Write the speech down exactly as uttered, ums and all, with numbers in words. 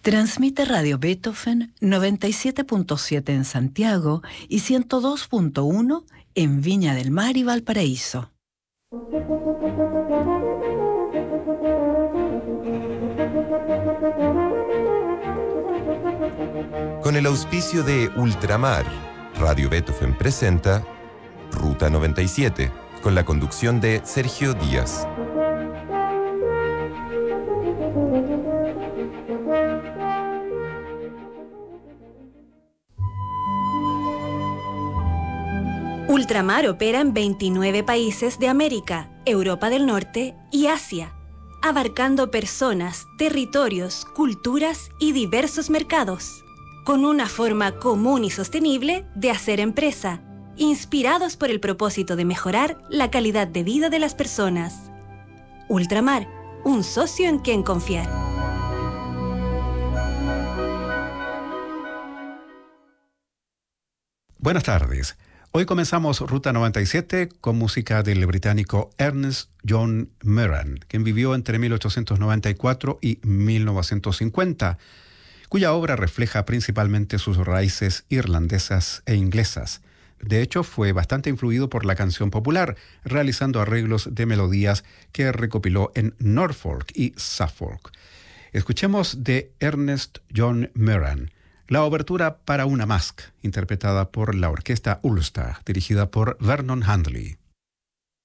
Transmite Radio Beethoven noventa y siete punto siete en Santiago y ciento dos punto uno en Viña del Mar y Valparaíso. Con el auspicio de Ultramar, Radio Beethoven presenta Ruta noventa y siete, con la conducción de Sergio Díaz. Ultramar opera en veintinueve países de América, Europa del Norte y Asia, abarcando personas, territorios, culturas y diversos mercados, con una forma común y sostenible de hacer empresa, inspirados por el propósito de mejorar la calidad de vida de las personas. Ultramar, un socio en quien confiar. Buenas tardes. Hoy comenzamos Ruta noventa y siete con música del británico Ernest John Meeran, quien vivió entre mil ochocientos noventa y cuatro y mil novecientos cincuenta, cuya obra refleja principalmente sus raíces irlandesas e inglesas. De hecho, fue bastante influido por la canción popular, realizando arreglos de melodías que recopiló en Norfolk y Suffolk. Escuchemos de Ernest John Meeran la obertura para una Masque, interpretada por la orquesta Ulster, dirigida por Vernon Handley.